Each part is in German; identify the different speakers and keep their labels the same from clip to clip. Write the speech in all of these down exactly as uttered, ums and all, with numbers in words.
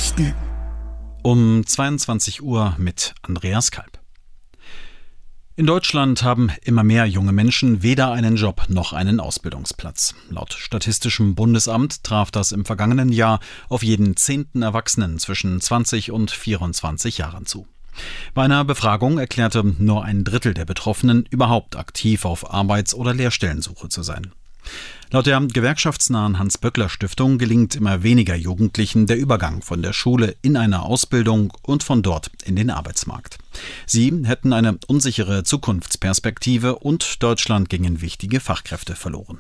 Speaker 1: Nachrichten.
Speaker 2: Um zweiundzwanzig Uhr mit Andreas Kalb. In Deutschland haben immer mehr junge Menschen weder einen Job noch einen Ausbildungsplatz. Laut Statistischem Bundesamt traf das im vergangenen Jahr auf jeden zehnten Erwachsenen zwischen zwanzig und vierundzwanzig Jahren zu. Bei einer Befragung erklärte nur ein Drittel der Betroffenen, überhaupt aktiv auf Arbeits- oder Lehrstellensuche zu sein. Laut der gewerkschaftsnahen Hans-Böckler-Stiftung gelingt immer weniger Jugendlichen der Übergang von der Schule in eine Ausbildung und von dort in den Arbeitsmarkt. Sie hätten eine unsichere Zukunftsperspektive und Deutschland gingen wichtige Fachkräfte verloren.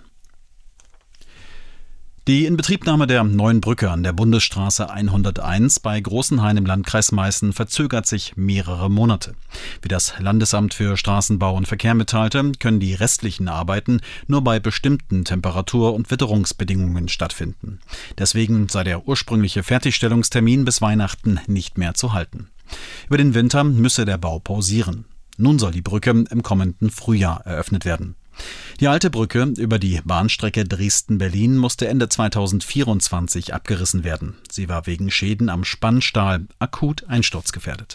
Speaker 2: Die Inbetriebnahme der neuen Brücke an der Bundesstraße hunderteins bei Großenhain im Landkreis Meißen verzögert sich mehrere Monate. Wie das Landesamt für Straßenbau und Verkehr mitteilte, können die restlichen Arbeiten nur bei bestimmten Temperatur- und Witterungsbedingungen stattfinden. Deswegen sei der ursprüngliche Fertigstellungstermin bis Weihnachten nicht mehr zu halten. Über den Winter müsse der Bau pausieren. Nun soll die Brücke im kommenden Frühjahr eröffnet werden. Die alte Brücke über die Bahnstrecke Dresden-Berlin musste Ende zweitausendvierundzwanzig abgerissen werden. Sie war wegen Schäden am Spannstahl akut einsturzgefährdet.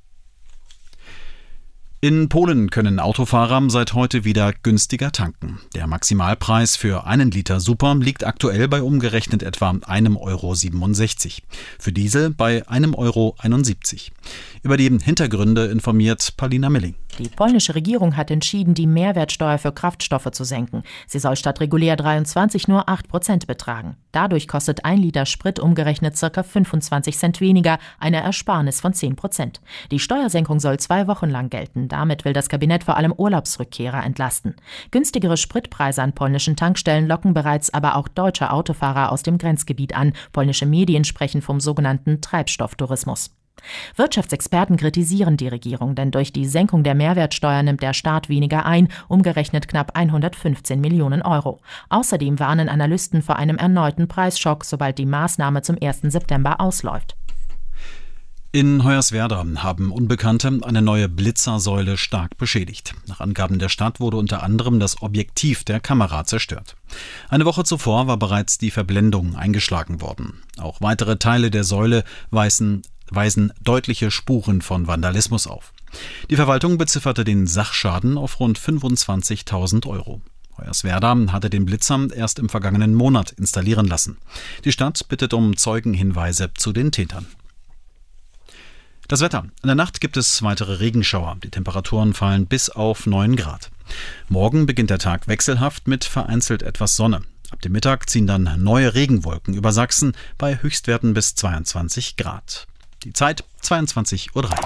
Speaker 2: In Polen können Autofahrer seit heute wieder günstiger tanken. Der Maximalpreis für einen Liter Super liegt aktuell bei umgerechnet etwa einem Euro siebenundsechzig. Für Diesel bei einem Euro einundsiebzig. Über die Hintergründe informiert Paulina Milling.
Speaker 3: Die polnische Regierung hat entschieden, die Mehrwertsteuer für Kraftstoffe zu senken. Sie soll statt regulär dreiundzwanzig nur acht Prozent betragen. Dadurch kostet ein Liter Sprit umgerechnet ca. fünfundzwanzig Cent weniger, eine Ersparnis von zehn Prozent. Die Steuersenkung soll zwei Wochen lang gelten. Damit will das Kabinett vor allem Urlaubsrückkehrer entlasten. Günstigere Spritpreise an polnischen Tankstellen locken bereits aber auch deutsche Autofahrer aus dem Grenzgebiet an. Polnische Medien sprechen vom sogenannten Treibstofftourismus. Wirtschaftsexperten kritisieren die Regierung, denn durch die Senkung der Mehrwertsteuer nimmt der Staat weniger ein, umgerechnet knapp hundertfünfzehn Millionen Euro. Außerdem warnen Analysten vor einem erneuten Preisschock, sobald die Maßnahme zum ersten September ausläuft.
Speaker 2: In Hoyerswerda haben Unbekannte eine neue Blitzersäule stark beschädigt. Nach Angaben der Stadt wurde unter anderem das Objektiv der Kamera zerstört. Eine Woche zuvor war bereits die Verblendung eingeschlagen worden. Auch weitere Teile der Säule weisen weisen deutliche Spuren von Vandalismus auf. Die Verwaltung bezifferte den Sachschaden auf rund fünfundzwanzigtausend Euro. Hoyerswerda hatte den Blitzer erst im vergangenen Monat installieren lassen. Die Stadt bittet um Zeugenhinweise zu den Tätern. Das Wetter. In der Nacht gibt es weitere Regenschauer. Die Temperaturen fallen bis auf neun Grad. Morgen beginnt der Tag wechselhaft mit vereinzelt etwas Sonne. Ab dem Mittag ziehen dann neue Regenwolken über Sachsen bei Höchstwerten bis zweiundzwanzig Grad. Die Zeit zweiundzwanzig Uhr drei.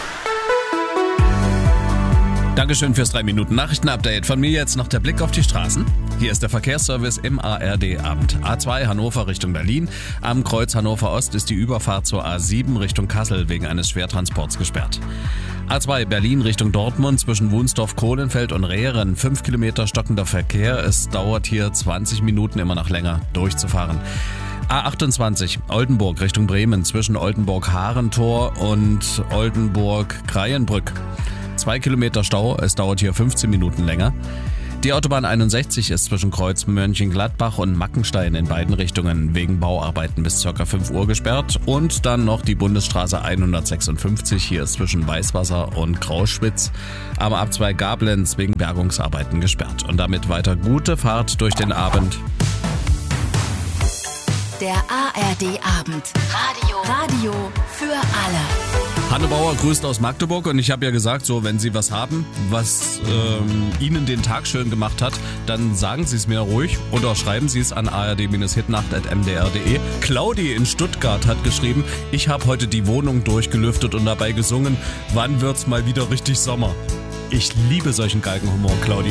Speaker 4: Dankeschön fürs drei Minuten Nachrichten-Update. Von mir jetzt noch der Blick auf die Straßen. Hier ist der Verkehrsservice im A R D-Abend. A zwei Hannover Richtung Berlin. Am Kreuz Hannover Ost ist die Überfahrt zur A sieben Richtung Kassel wegen eines Schwertransports gesperrt. A zwei Berlin Richtung Dortmund zwischen Wunsdorf, Kohlenfeld und Rehren. Fünf Kilometer stockender Verkehr. Es dauert hier zwanzig Minuten immer noch länger durchzufahren. A achtundzwanzig Oldenburg Richtung Bremen zwischen Oldenburg-Harentor und Oldenburg-Kreienbrück. Zwei Kilometer Stau, es dauert hier fünfzehn Minuten länger. Die Autobahn einundsechzig ist zwischen Kreuz Mönchengladbach und Mackenstein in beiden Richtungen wegen Bauarbeiten bis ca. fünf Uhr gesperrt. Und dann noch die Bundesstraße hundertsechsundfünfzig, hier ist zwischen Weißwasser und Grauschwitz am Abzweig Gablenz wegen Bergungsarbeiten gesperrt. Und damit weiter gute Fahrt durch den Abend.
Speaker 1: Der A R D-Abend. Radio. Radio für alle.
Speaker 4: Hanne Bauer grüßt aus Magdeburg und ich habe ja gesagt, so wenn Sie was haben, was ähm, Ihnen den Tag schön gemacht hat, dann sagen Sie es mir ruhig oder schreiben Sie es an a r d hitnacht at m d r punkt d e. Claudi in Stuttgart hat geschrieben, ich habe heute die Wohnung durchgelüftet und dabei gesungen, wann wird's mal wieder richtig Sommer? Ich liebe solchen Galgenhumor, Claudi.